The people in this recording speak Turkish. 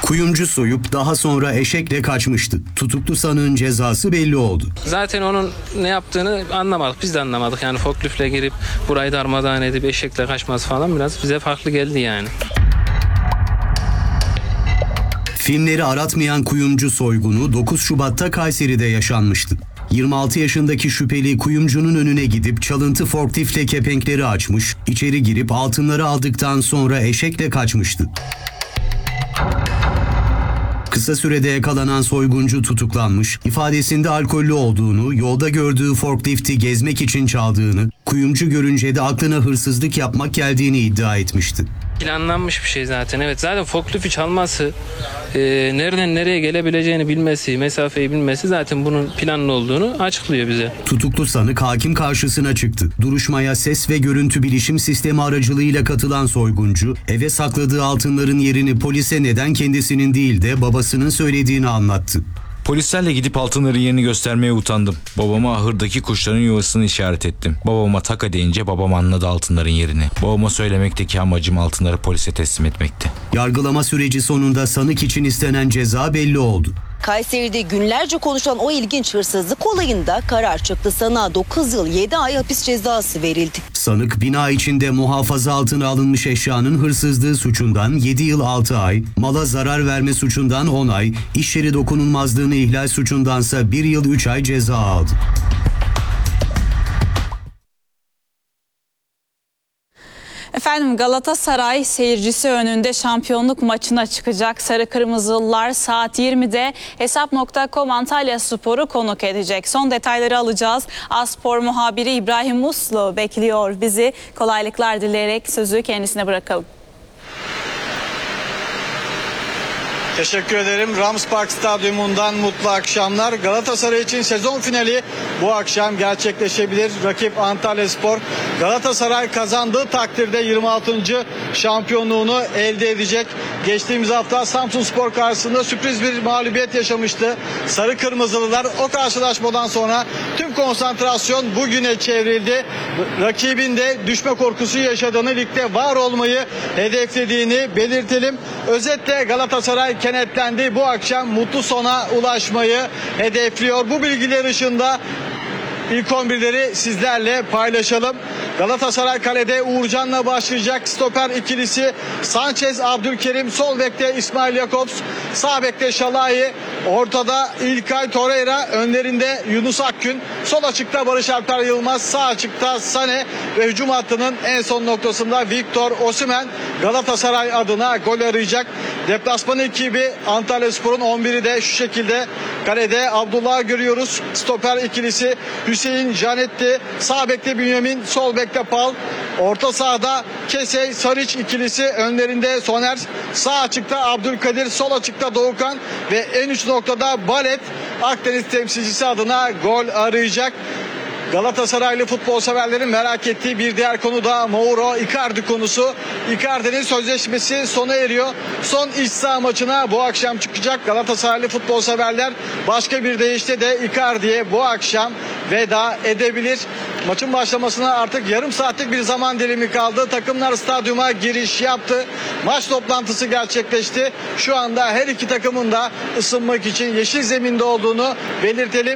Kuyumcu soyup daha sonra eşekle kaçmıştı. Tutuklu sanığın cezası belli oldu. Zaten onun ne yaptığını anlamadık. Biz de anlamadık. Yani forkliftle girip burayı darmadağın edip eşekle kaçması falan biraz bize farklı geldi yani. Filmleri aratmayan kuyumcu soygunu 9 Şubat'ta Kayseri'de yaşanmıştı. 26 yaşındaki şüpheli kuyumcunun önüne gidip çalıntı forkliftle kepenkleri açmış, içeri girip altınları aldıktan sonra eşekle kaçmıştı. Kısa sürede yakalanan soyguncu tutuklanmış, ifadesinde alkollü olduğunu, yolda gördüğü forklifti gezmek için çaldığını, kuyumcu görünce de aklına hırsızlık yapmak geldiğini iddia etmişti. Planlanmış bir şey zaten. Evet, zaten forklifti çalması, nereden nereye gelebileceğini bilmesi, mesafeyi bilmesi zaten bunun planlı olduğunu açıklıyor bize. Tutuklu sanık hakim karşısına çıktı. Duruşmaya ses ve görüntü bilişim sistemi aracılığıyla katılan soyguncu, eve sakladığı altınların yerini polise neden kendisinin değil de babasının söylediğini anlattı. Polislerle gidip altınların yerini göstermeye utandım. Babama ahırdaki kuşların yuvasını işaret ettim. Babama taka deyince babam anladı altınların yerini. Babama söylemekteki amacım altınları polise teslim etmekti. Yargılama süreci sonunda sanık için istenen ceza belli oldu. Kayseri'de günlerce konuşulan o ilginç hırsızlık olayında karar çıktı. Sanığa 9 yıl 7 ay hapis cezası verildi. Sanık bina içinde muhafaza altına alınmış eşyanın hırsızlığı suçundan 7 yıl 6 ay, mala zarar verme suçundan 10 ay, iş yeri dokunulmazlığını ihlal suçundansa 1 yıl 3 ay ceza aldı. Efendim, Galatasaray seyircisi önünde şampiyonluk maçına çıkacak. Sarı Kırmızılılar saat 20'de Hesap.com Antalyaspor'u konuk edecek. Son detayları alacağız. Aspor muhabiri İbrahim Muslu bekliyor bizi. Kolaylıklar dileyerek sözü kendisine bırakalım. Teşekkür ederim. Rams Park Stadyumundan mutlu akşamlar. Galatasaray için sezon finali bu akşam gerçekleşebilir. Rakip Antalyaspor. Galatasaray kazandığı takdirde 26. şampiyonluğunu elde edecek. Geçtiğimiz hafta Samsunspor karşısında sürpriz bir mağlubiyet yaşamıştı. Sarı Kırmızılılar o karşılaşmadan sonra tüm konsantrasyon bugüne çevrildi. Rakibin de düşme korkusu yaşadığını, ligde var olmayı hedeflediğini belirtelim. Özetle Galatasaray kenetlendi. Bu akşam mutlu sona ulaşmayı hedefliyor. Bu bilgiler ışığında ilk 11'leri sizlerle paylaşalım. Galatasaray kalede Uğurcan'la başlayacak. Stoper ikilisi Sanchez, Abdülkerim, sol bekte İsmail Jakobs, sağ bekte Şalai, ortada İlkay Torreira, önlerinde Yunus Akgün, sol açıkta Barış Alper Yılmaz, sağ açıkta Sane ve hücum hattının en son noktasında Victor Osimhen Galatasaray adına gol arayacak. Deplasman ekibi Antalyaspor'un 11'i de şu şekilde. Kalede Abdullah görüyoruz. Stoper ikilisi Hüseyin Canetti, sağ bekte Bünyamin, sol bekte Pal, orta sahada Kesey Sariç ikilisi, önlerinde Soner, sağ açıkta Abdülkadir, sol açıkta Doğukan ve en üst noktada Balet Akdeniz temsilcisi adına gol arayacak. Galatasaraylı futbol severlerin merak ettiği bir diğer konu da Mauro Icardi konusu. Icardi'nin sözleşmesi sona eriyor. Son iç saha maçına bu akşam çıkacak. Galatasaraylı futbol severler başka bir deyişle de Icardi'ye bu akşam veda edebilir. Maçın başlamasına artık yarım saatlik bir zaman dilimi kaldı. Takımlar stadyuma giriş yaptı. Maç toplantısı gerçekleşti. Şu anda her iki takımın da ısınmak için yeşil zeminde olduğunu belirtelim.